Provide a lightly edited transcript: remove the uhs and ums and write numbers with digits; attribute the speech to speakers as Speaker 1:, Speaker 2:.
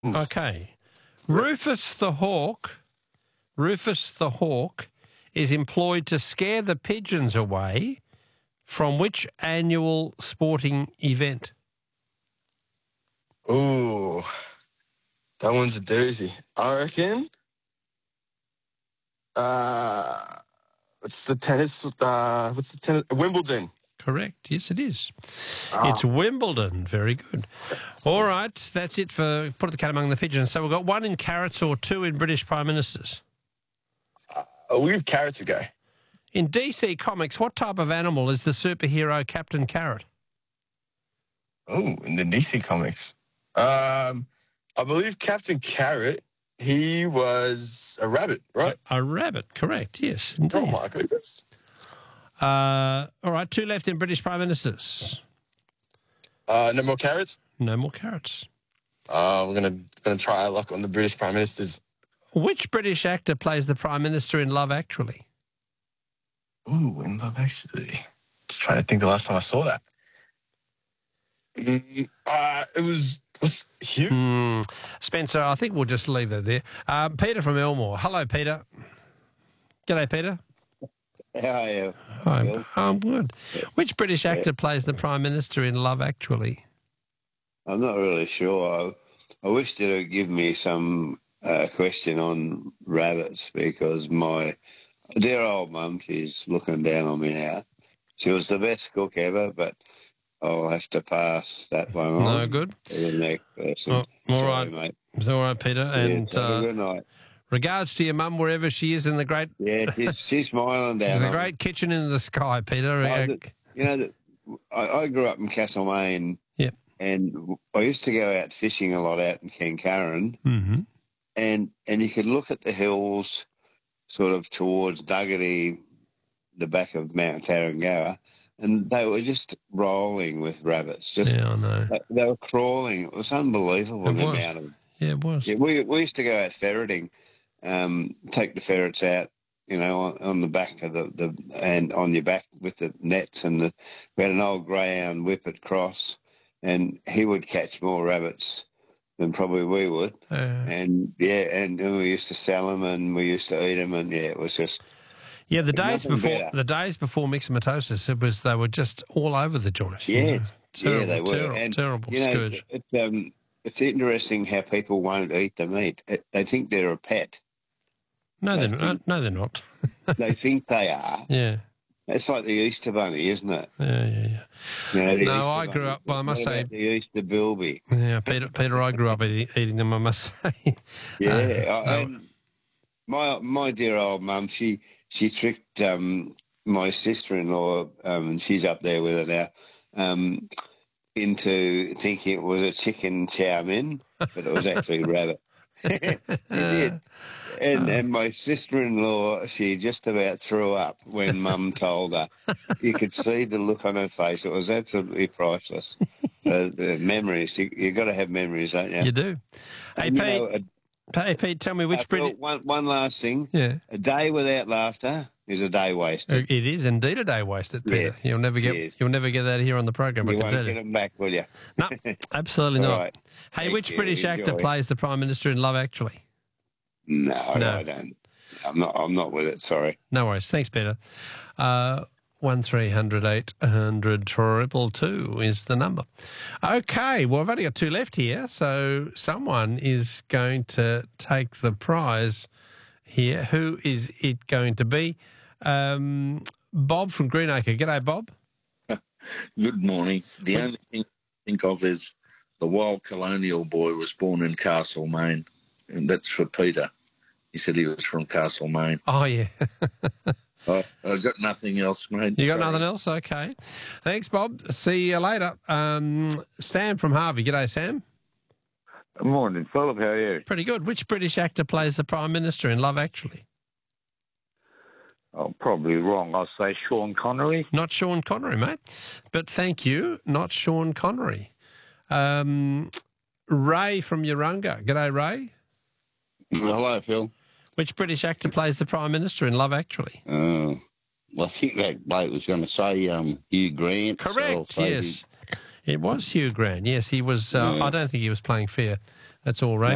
Speaker 1: Okay. Rufus the Hawk is employed to scare the pigeons away from which annual sporting event?
Speaker 2: Ooh, that one's a doozy. I reckon. What's the tennis? Wimbledon.
Speaker 1: Correct. Yes, it is. It's Wimbledon. Very good. All right. That's it for Put the Cat Among the Pigeons. So we've got 1 in carrots or 2 in British Prime Ministers.
Speaker 2: We'll give carrots a go.
Speaker 1: In DC Comics, what type of animal is the superhero Captain Carrot?
Speaker 2: Oh, in the DC Comics. I believe Captain Carrot, he was a rabbit, right?
Speaker 1: A rabbit. Correct. Yes, indeed.
Speaker 2: Oh, my goodness.
Speaker 1: All right, 2 left in British Prime Ministers.
Speaker 2: No more carrots?
Speaker 1: No more carrots.
Speaker 2: We're gonna try our luck on the British Prime Ministers.
Speaker 1: Which British actor plays the Prime Minister in Love Actually?
Speaker 2: Ooh, in Love Actually. Just trying to think the last time I saw that. It was Hugh.
Speaker 1: Spencer, I think we'll just leave that there. Peter from Elmore. Hello, Peter. G'day, Peter.
Speaker 3: How are you?
Speaker 1: Hi, I'm good. Which British actor plays the Prime Minister in Love Actually?
Speaker 3: I'm not really sure. I wish you'd give me some question on rabbits because my dear old mum, she's looking down on me now. She was the best cook ever, but I'll have to pass that one on.
Speaker 1: No good.
Speaker 3: To the next person.
Speaker 1: All
Speaker 3: Sorry,
Speaker 1: right,
Speaker 3: mate.
Speaker 1: It's all right, Peter. And
Speaker 3: have a good night.
Speaker 1: regards to your mum wherever she is in the great,
Speaker 3: She's smiling down.
Speaker 1: the
Speaker 3: on
Speaker 1: great kitchen in the sky, Peter.
Speaker 3: I grew up in Castlemaine.
Speaker 1: Yep.
Speaker 3: And I used to go out fishing a lot out in Kencaran.
Speaker 1: Mm-hmm.
Speaker 3: And you could look at the hills sort of towards Duggity, the back of Mount Tarrangower, and they were just rolling with rabbits.
Speaker 1: Yeah, I know.
Speaker 3: They were crawling. It was unbelievable, the amount of...
Speaker 1: Yeah, it was.
Speaker 3: Yeah, we used to go out ferreting, take the ferrets out, on the back of and on your back with the nets, and we had an old greyhound whippet cross, and he would catch more rabbits than probably we would. And we used to sell them and we used to eat them, and it was just...
Speaker 1: Yeah, the days before myxomatosis, they were just all over the joint.
Speaker 3: Yes,
Speaker 1: terrible,
Speaker 3: they were.
Speaker 1: Terrible scourge.
Speaker 3: It's interesting how people won't eat the meat. They think they're a pet.
Speaker 1: No, they're not.
Speaker 3: They think they are.
Speaker 1: Yeah.
Speaker 3: It's like the Easter bunny, isn't it?
Speaker 1: Yeah. I grew up, I must say...
Speaker 3: the Easter bilby.
Speaker 1: Yeah, Peter, I grew up eating them, I must say.
Speaker 3: Yeah. My dear old mum, she tricked my sister-in-law, and she's up there with her now, into thinking it was a chicken chow mein, but it was actually rabbit. She did. And my sister-in-law, she just about threw up when Mum told her. You could see the look on her face. It was absolutely priceless. The memories. You've got to have memories, don't you?
Speaker 1: You do. Hey, Pete, tell me which British...
Speaker 3: One last thing.
Speaker 1: Yeah.
Speaker 3: A day without laughter is a day wasted.
Speaker 1: It is indeed a day wasted, Peter.
Speaker 3: Yeah,
Speaker 1: you'll never get that here on the program.
Speaker 3: You won't get them back, will you?
Speaker 1: No, absolutely not.
Speaker 3: Right.
Speaker 1: Hey, which British actor plays the Prime Minister in Love Actually?
Speaker 3: No, I don't. I'm not with it. Sorry.
Speaker 1: No worries. Thanks, Peter. 1300 800 222 is the number. Okay, well, I've only got 2 left here, so someone is going to take the prize here. Who is it going to be? Bob from Greenacre. G'day, Bob.
Speaker 4: Good morning. The only thing I think of is the wild colonial boy was born in Castlemaine, and that's for Peter. He said he was from Castlemaine.
Speaker 1: Oh, yeah.
Speaker 4: I've got nothing else, mate.
Speaker 1: You got nothing else? Okay. Thanks, Bob. See you later. Sam from Harvey. G'day, Sam.
Speaker 5: Good morning, Philip. How are you?
Speaker 1: Pretty good. Which British actor plays the Prime Minister in Love Actually?
Speaker 5: Oh, probably wrong. I'll say Sean Connery.
Speaker 1: Not Sean Connery, mate. But thank you, not Sean Connery. Ray from Urunga. G'day, Ray.
Speaker 6: Hello, Phil.
Speaker 1: Which British actor plays the Prime Minister in Love Actually?
Speaker 6: Well, I think that bloke was going to say Hugh Grant.
Speaker 1: Correct, yes. It was Hugh Grant. Yes, he was. I don't think he was playing fair. That's all right.